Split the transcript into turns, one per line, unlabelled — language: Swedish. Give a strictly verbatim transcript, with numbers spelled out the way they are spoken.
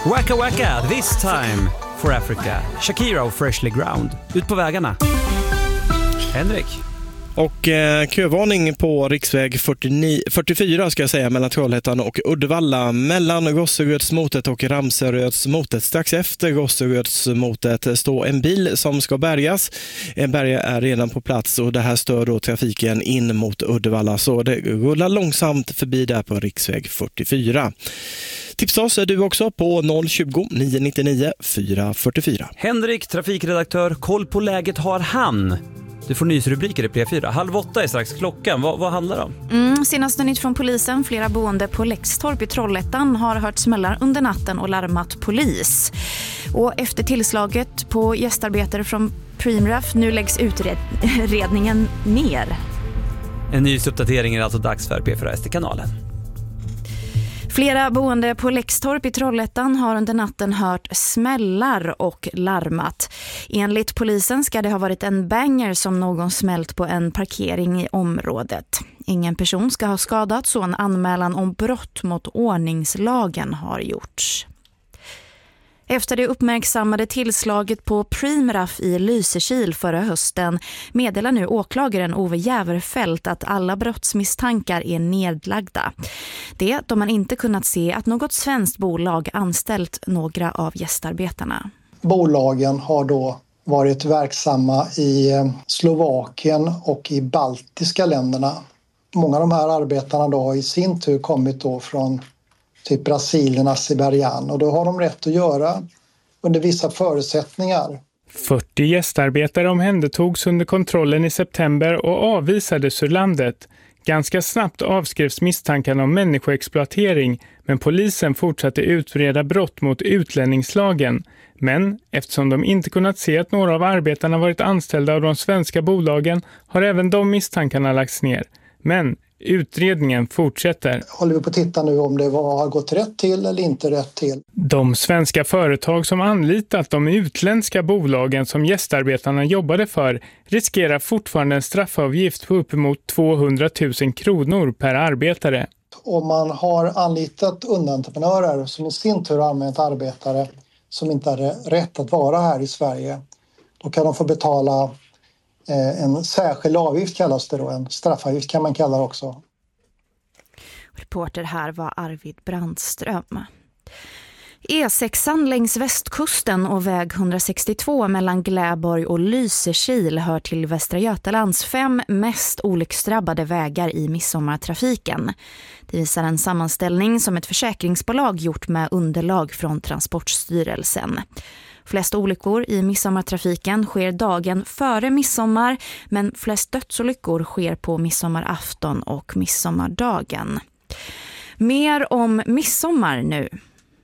Waka Waka, This Time for Africa. Shakira och Freshly Ground. Ut på vägarna. Henrik.
Och eh, kövarning på riksväg fyrtionio, fyrtiofyra ska jag säga, mellan Trollhättan och Uddevalla, mellan Gossegödsmotet och Ramsörödsmotet. Strax efter Gossegödsmotet står en bil som ska bärgas. En bärgare är redan på plats och det här stör då trafiken in mot Uddevalla, så det rullar långsamt förbi där på riksväg fyrtiofyra. Tipsa oss är du också på noll tjugo, nio nittionio, fyra fyrtiofyra.
Henrik, trafikredaktör, koll på läget har han. Du får nyhetsrubriker i P fyra. Halv åtta är strax klockan. Vad, vad handlar det om?
Mm, senaste nytt från polisen. Flera boende på Läxtorp i Trollhättan har hört smällar under natten och larmat polis. Och efter tillslaget på gästarbetare från Primraf, nu läggs utredningen ner.
En nyhetsuppdatering är alltså dags för P fyra S T-kanalen.
Flera boende på Läxtorp i Trollhättan har under natten hört smällar och larmat. Enligt polisen ska det ha varit en banger som någon smält på en parkering i området. Ingen person ska ha skadats och en anmälan om brott mot ordningslagen har gjorts. Efter det uppmärksammade tillslaget på Primraf i Lysekil förra hösten meddelar nu åklagaren Ove Jäverfält att alla brottsmisstankar är nedlagda. Det då man inte kunnat se att något svenskt bolag anställt några av gästarbetarna.
Bolagen har då varit verksamma i Slovakien och i baltiska länderna. Många av de här arbetarna då har i sin tur kommit då från typ Brasilien, Azerbaijan, och då har de rätt att göra under vissa förutsättningar.
fyrtio gästarbetare omhändertogs under kontrollen i september och avvisades ur landet. Ganska snabbt avskrevs misstankarna om människoexploatering, men polisen fortsatte utreda brott mot utlänningslagen. Men eftersom de inte kunnat se att några av arbetarna varit anställda av de svenska bolagen har även de misstankarna lagts ner. Men utredningen fortsätter.
Håller vi på att titta nu om det var, har gått rätt till eller inte rätt till.
De svenska företag som anlitat de utländska bolagen som gästarbetarna jobbade för riskerar fortfarande en straffavgift på uppemot tvåhundratusen kronor per arbetare.
Om man har anlitat underentreprenörer som i sin tur har använt arbetare som inte har rätt att vara här i Sverige, då kan de få betala en särskild avgift, kallas det då. En straffavgift kan man kalla det också.
Reporter här var Arvid Brandström. E sexan längs västkusten och väg etthundrasextiotvå mellan Gläborg och Lysekil hör till Västra Götalands fem mest olycksdrabbade vägar i midsommartrafiken. Det visar en sammanställning som ett försäkringsbolag gjort med underlag från Transportstyrelsen. Flest olyckor i midsommartrafiken sker dagen före midsommar, men flest dödsolyckor sker på midsommarafton och midsommardagen. Mer om midsommar nu.